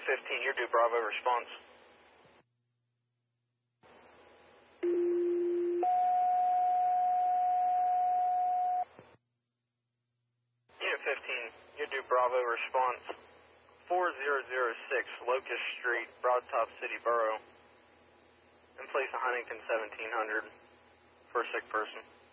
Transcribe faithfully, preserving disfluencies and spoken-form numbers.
fifteen, you're due Bravo response. Unit fifteen, you're due Bravo response. four zero zero six Locust Street, Broad Top City Borough. In place of Huntington seventeen hundred for a sick person.